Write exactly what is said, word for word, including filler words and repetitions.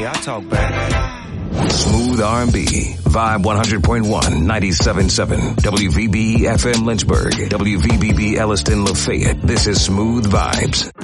I talk back. Smooth R and B. Vibe one hundred point one, ninety-seven point seven. W V B E F M Lynchburg. W V B B Elliston Lafayette. This is Smooth Vibes.